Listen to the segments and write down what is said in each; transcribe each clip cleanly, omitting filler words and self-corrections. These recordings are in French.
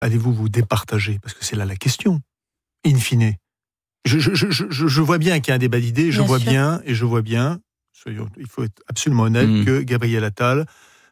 allez-vous vous départager ? Parce que c'est là la question, in fine. Je vois bien qu'il y a un débat d'idées, je vois bien, il faut être absolument honnête, que Gabriel Attal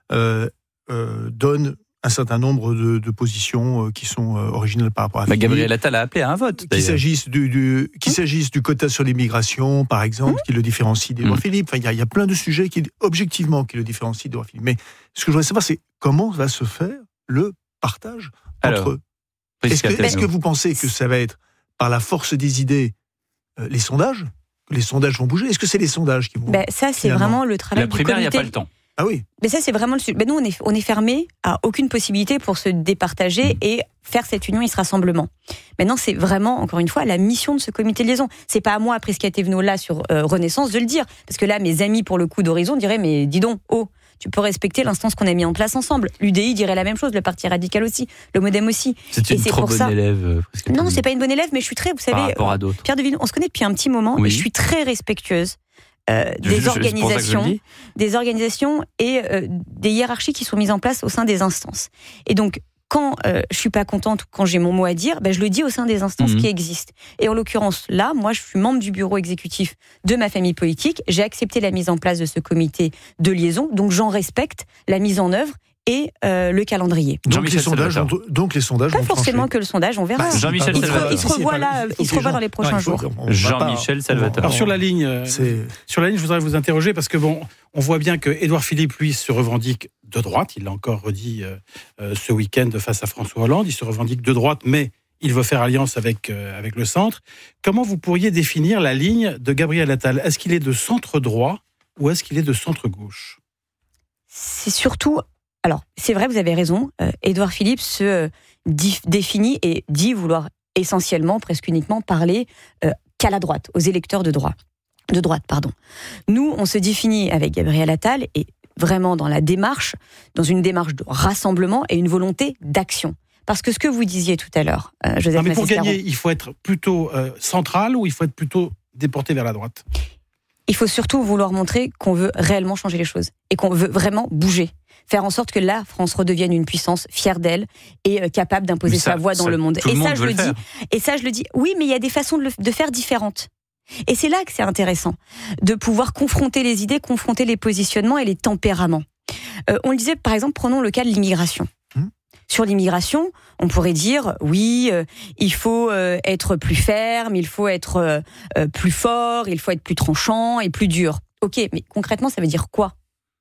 donne un certain nombre de positions qui sont originales par rapport à Gabriel Attal a appelé à un vote. Qu'il s'agisse du quota sur l'immigration, par exemple, qui le différencie d'Édouard Philippe. Enfin, il y a plein de sujets qui le différencient d'Édouard Philippe. Mais ce que je voudrais savoir, c'est comment va se faire le partage entre eux. Est-ce que vous pensez que ça va être par la force des idées, les sondages vont bouger ? Est-ce que c'est les sondages qui vont... Ça, c'est vraiment le travail du comité. La primaire, il n'y a pas le temps. Ah oui. Mais ça, c'est vraiment le sujet. Nous, on est fermé à aucune possibilité pour se départager et faire cette union et ce rassemblement. Maintenant, c'est vraiment, encore une fois, la mission de ce comité de liaison. C'est pas à moi, Prisca Thévenot, là, sur Renaissance, de le dire. Parce que là, mes amis, pour le coup, d'Horizon, diraient, mais dis donc, tu peux respecter l'instance qu'on a mis en place ensemble. L'UDI dirait la même chose, le Parti radical aussi, le Modem aussi. C'est une trop bonne élève. Non, c'est pas une bonne élève, mais je suis très, vous savez, par rapport à d'autres. Pierre Deville, on se connaît depuis un petit moment, et je suis très respectueuse des organisations et des hiérarchies qui sont mises en place au sein des instances. Et donc, quand je suis pas contente, quand j'ai mon mot à dire, je le dis au sein des instances qui existent. Et en l'occurrence, là, moi, je suis membre du bureau exécutif de ma famille politique. J'ai accepté la mise en place de ce comité de liaison, donc j'en respecte la mise en œuvre et le calendrier. Donc les sondages pas vont forcément trancher. que le sondage, on verra. Jean-Michel Salvatore. Il se revoit dans les prochains jours. Jean-Michel Salvatore. Alors sur la ligne, je voudrais vous interroger parce que on voit bien que Édouard Philippe, lui, se revendique de droite. Il l'a encore redit ce week-end face à François Hollande. Il se revendique de droite, mais il veut faire alliance avec le centre. Comment vous pourriez définir la ligne de Gabriel Attal ? Est-ce qu'il est de centre droit ou est-ce qu'il est de centre gauche ? C'est surtout... Alors, c'est vrai, vous avez raison. Édouard Philippe se définit et dit vouloir essentiellement, presque uniquement, parler qu'à la droite, aux électeurs de droite. Nous, on se définit avec Gabriel Attal et vraiment dans une démarche de rassemblement et une volonté d'action. Parce que ce que vous disiez tout à l'heure, Joseph mais pour Massescaron, gagner, il faut être plutôt central ou il faut être plutôt déporté vers la droite ? Il faut surtout vouloir montrer qu'on veut réellement changer les choses et qu'on veut vraiment bouger. Faire en sorte que la France redevienne une puissance fière d'elle et capable d'imposer sa voix dans le monde. Et ça, je le dis. Oui, mais il y a des façons de faire différentes. Et c'est là que c'est intéressant, de pouvoir confronter les idées, confronter les positionnements et les tempéraments. On le disait, par exemple, prenons le cas de l'immigration. Sur l'immigration, on pourrait dire, oui, il faut être plus ferme, il faut être plus fort, il faut être plus tranchant et plus dur. Ok, mais concrètement, ça veut dire quoi ?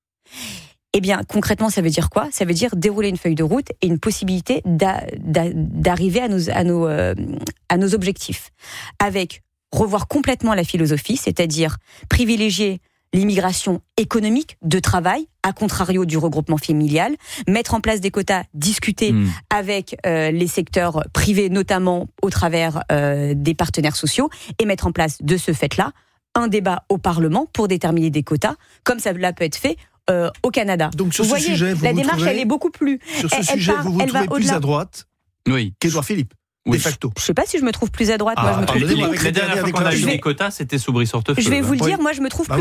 Eh bien, concrètement, ça veut dire quoi ? Ça veut dire dérouler une feuille de route et une possibilité d'arriver à nos objectifs. Avec revoir complètement la philosophie, c'est-à-dire privilégier l'immigration économique, de travail, à contrario du regroupement familial, mettre en place des quotas, discuter avec les secteurs privés, notamment au travers des partenaires sociaux, et mettre en place de ce fait-là un débat au Parlement pour déterminer des quotas, comme ça peut être fait au Canada. Donc sur sujet, la démarche, elle est beaucoup plus... Sur ce sujet, vous vous trouvez plus à droite qu'Édouard Philippe, de facto. Je ne sais pas si je me trouve plus à droite. Moi, je me trouve la dernière fois qu'on a eu des quotas, c'était sous Brice Hortefeux. Je vais vous le dire, moi, je me trouve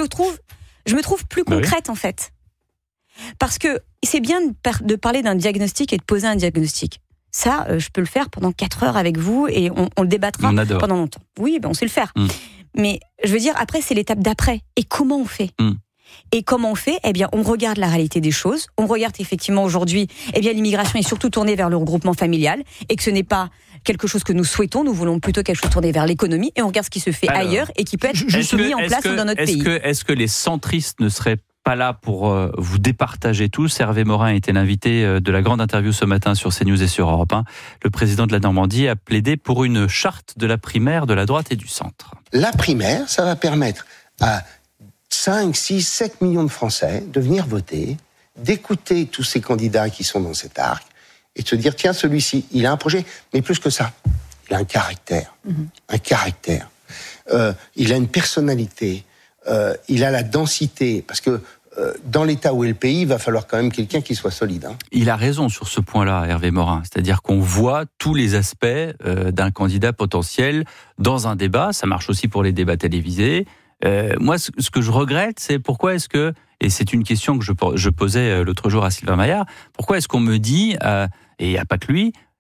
plus concrète, en fait. Parce que c'est bien de parler d'un diagnostic et de poser un diagnostic. Ça, je peux le faire pendant 4 heures avec vous et on le débattra pendant longtemps. Oui, on sait le faire. Mais je veux dire, après, c'est l'étape d'après. Et comment on fait ? Et comment on fait ? Eh bien, on regarde la réalité des choses. On regarde effectivement aujourd'hui, l'immigration est surtout tournée vers le regroupement familial et que ce n'est pas quelque chose que nous souhaitons. Nous voulons plutôt quelque chose tourné vers l'économie et on regarde ce qui se fait ailleurs et qui peut être mis en place dans notre pays. Est-ce que les centristes ne seraient pas là pour vous départager tous ? Hervé Morin était l'invité de la grande interview ce matin sur CNews et sur Europe 1. Le président de la Normandie a plaidé pour une charte de la primaire de la droite et du centre. La primaire, ça va permettre à 5, 6, 7 millions de Français de venir voter, d'écouter tous ces candidats qui sont dans cet arc et de se dire, tiens, celui-ci, il a un projet, mais plus que ça, il a un caractère. Il a une personnalité, il a la densité, parce que dans l'état où est le pays, il va falloir quand même quelqu'un qui soit solide. Il a raison sur ce point-là, Hervé Morin. C'est-à-dire qu'on voit tous les aspects d'un candidat potentiel dans un débat. Ça marche aussi pour les débats télévisés. Moi, ce que je regrette, c'est pourquoi est-ce que, et c'est une question que je posais l'autre jour à Sylvain Maillard, pourquoi est-ce qu'on me dit, et il n'y a pas que lui,